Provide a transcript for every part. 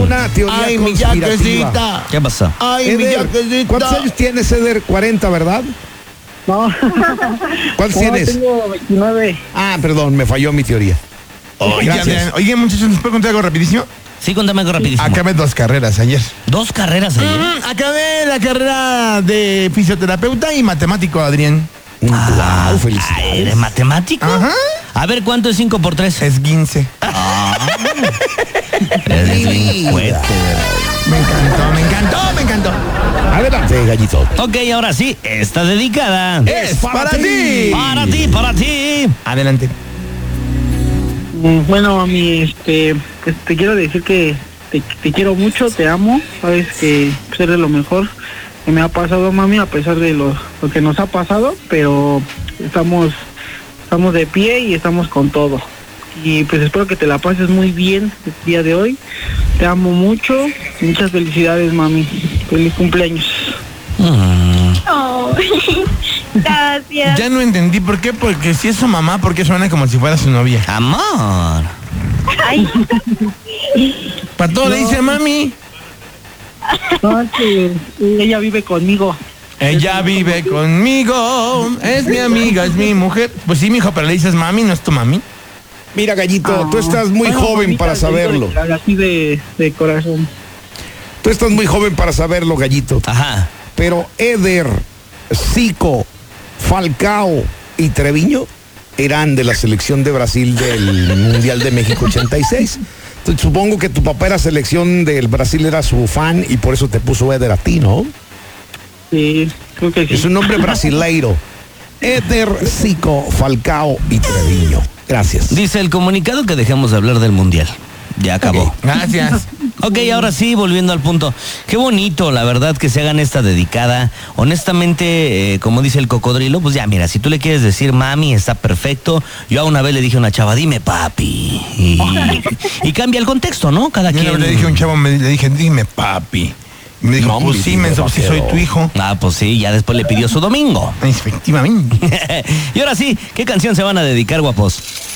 Una teoría Ay, mi conspirativa. yaquecita. ¿Qué pasó? Ay, mi Eder, yaquecita. ¿cuántos años tienes, Eder? 40, ¿verdad? No. ¿Cuántos No, tienes? tengo 29. Ah, perdón, me falló mi teoría. Gracias. Oigan, muchachos, ¿les puedo contar algo rapidísimo? Sí, cuéntame algo rapidísimo. Acabé 2 carreras ayer. 2 carreras ayer. Acabé la carrera de fisioterapeuta y matemático, Adrián. Wow, felicidades. ¿Eres matemático? Ajá. A ver, ¿cuánto es 5 por 3? Es 15. Eres bien fuerte. Me encantó. Adelante, gallito. Ok, ahora sí, está dedicada. Es para ti. Para ti. Adelante. Bueno, mami, pues te quiero decir que te quiero mucho, te amo. Sabes que eres lo mejor que me ha pasado, mami, a pesar de lo que nos ha pasado, pero estamos de pie y estamos con todo. Y pues espero que te la pases muy bien el día de hoy. Te amo mucho. Muchas felicidades, mami. Feliz cumpleaños. Oh, gracias. Ya no entendí por qué, porque si es su mamá, ¿por qué suena como si fuera su novia? Amor. Ay, Para todo le dice mami. No, es que ella vive conmigo. Ella vive conmigo, es mi amiga, es mi mujer. Pues sí, mijo, pero le dices mami, ¿no es tu mami? Mira, gallito, tú estás muy Bueno, joven mamita, para saberlo. Así de corazón. Tú estás muy joven para saberlo, gallito. Ajá. Pero Eder, Zico, Falcao y Treviño eran de la selección de Brasil del Mundial de México 86. Entonces, supongo que tu papá era selección del Brasil, era su fan y por eso te puso Eder a ti, ¿no? Sí, creo que sí. Es un nombre brasileiro. Eder, Zico, Falcao y Treviño. Gracias. Dice el comunicado que dejemos de hablar del mundial. Ya acabó. Ok. Gracias. Ok, ahora sí, volviendo al punto. Qué bonito, la verdad, que se hagan esta dedicada. Honestamente, como dice el cocodrilo, pues ya, mira, si tú le quieres decir mami, está perfecto. Yo a una vez le dije a una chava, dime papi. Y cambia el contexto, ¿no? Cada Yo quien. le dije a un chavo, le dije, dime papi. Y me dijo, No, pues sí, menso, si soy tu hijo. Ah, pues sí, ya después le pidió su domingo. Efectivamente. Y ahora sí, ¿qué canción se van a dedicar, guapos?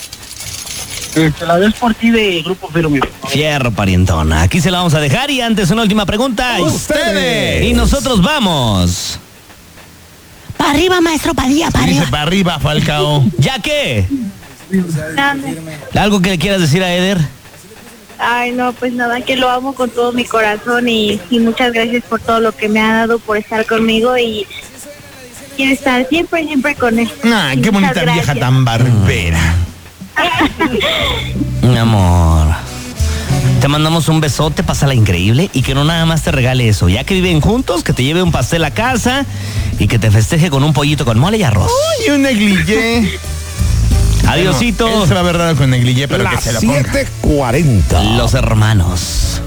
La ves por ti de Grupo Firme. Fierro, parientona. Aquí se la vamos a dejar y antes una última pregunta. ¡Ustedes! Y nosotros vamos. para arriba, maestro Padilla, para Dice arriba. para arriba, Falcao. ¿Ya qué? Nada. ¿Algo que le quieras decir a Eder? Ay, no, pues nada, que lo amo con todo mi corazón y muchas gracias por todo lo que me ha dado, por estar conmigo y quiero estar siempre con él. Nah, Y qué muchas bonita vieja gracias. tan barbera. Mi amor. Te mandamos un besote, pásala increíble y que no nada más te regale eso. Ya que viven juntos, que te lleve un pastel a casa y que te festeje con un pollito con mole y arroz. Y un negligé. Adiosito. Él se va a ver raro con negligé, pero que Las se la ponga. 7:40. Los hermanos.